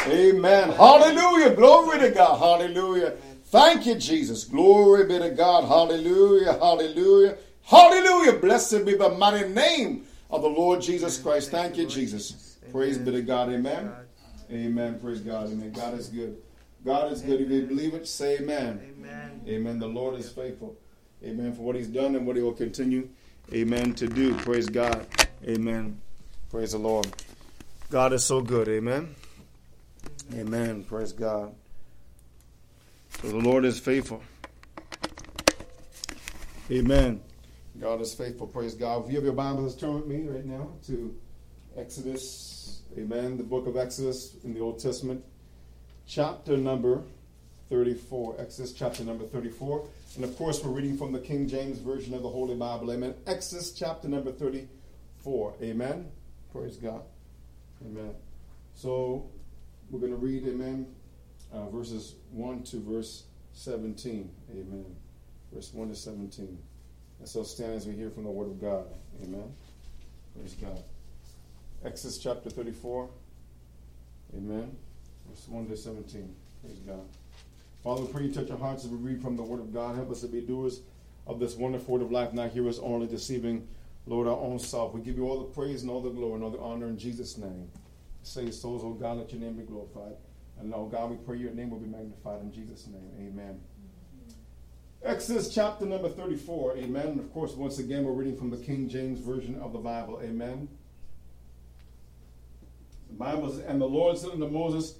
Amen. Hallelujah. Glory to God. Hallelujah. Thank you, Jesus. Glory be to God. Hallelujah. Hallelujah. Hallelujah. Blessed be the mighty name of the Lord Jesus Christ. Thank you, Jesus. Praise be to God. Amen. Amen. Praise God. Amen. God is good. God is good. If you believe it, say amen. Amen. Amen. The Lord is faithful. Amen. For what he's done and what he will continue, amen, to do. Praise God. Amen. Praise the Lord. God is so good. Amen. Amen. Praise God. So the Lord is faithful. Amen. God is faithful. Praise God. If you have your Bibles, turn with me right now to Exodus. Amen. The book of Exodus in the Old Testament. Chapter number 34. Exodus chapter number 34. And of course, we're reading from the King James Version of the Holy Bible. Amen. Exodus chapter number 34. Amen. Praise God. Amen. So we're going to read, amen, verses 1 to verse 17. Amen. Verse 1 to 17. And so stand as we hear from the Word of God. Amen. Praise God. Exodus chapter 34. Amen. Verse 1 to 17. Praise God. Father, we pray you touch our hearts as we read from the Word of God. Help us to be doers of this wonderful Word of life, not hearers only, deceiving, Lord, our own self. We give you all the praise and all the glory and all the honor in Jesus' name. Save souls, oh God, let your name be glorified. And, oh God, we pray your name will be magnified in Jesus' name. Amen. Exodus chapter number 34. Amen. And of course, once again, we're reading from the King James Version of the Bible. Amen. The Bible says, and the Lord said unto Moses,